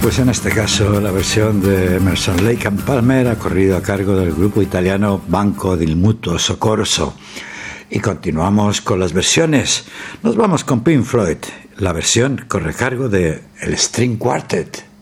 Pues en este caso la versión de Emerson Lake and Palmer ha corrido a cargo del grupo italiano Banco del Mutuo Soccorso. Y continuamos con las versiones. Nos vamos con Pink Floyd. La versión corre a cargo de el String Quartet.